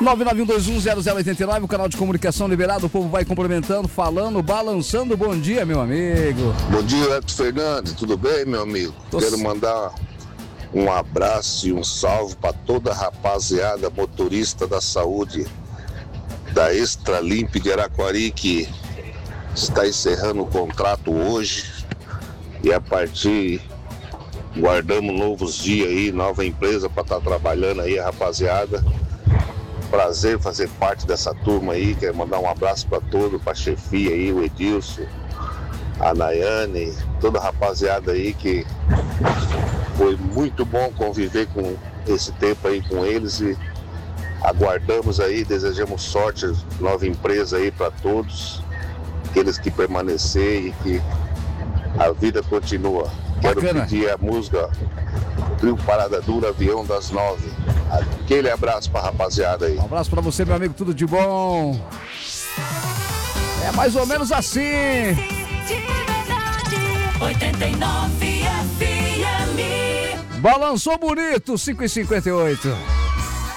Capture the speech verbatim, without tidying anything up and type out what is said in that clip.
nove nove um dois um zero zero oito nove, o canal de comunicação liberado, o povo vai complementando, falando, balançando. Bom dia, meu amigo. Bom dia, Edson Fernandes, tudo bem, meu amigo? Tô... Quero mandar um abraço e um salve para toda a rapaziada motorista da saúde da Extra Limp de Araquari, que está encerrando o contrato hoje, e a partir guardamos novos dias aí, nova empresa para estar tá trabalhando aí, rapaziada. Prazer fazer parte dessa turma aí. Quero mandar um abraço para todos, para a chefia aí, o Edilson, a Nayane, toda a rapaziada aí, que foi muito bom conviver com esse tempo aí com eles, e aguardamos aí, desejamos sorte, nova empresa aí para todos, aqueles que permanecer, e que a vida continua. Quero Bacana. pedir a música Trio Parada Dura, Avião das Nove. Aquele abraço pra rapaziada aí. Um abraço pra você, meu amigo, tudo de bom. É mais ou menos assim. oitenta e nove F M. Balançou bonito, cinco e cinquenta e oito.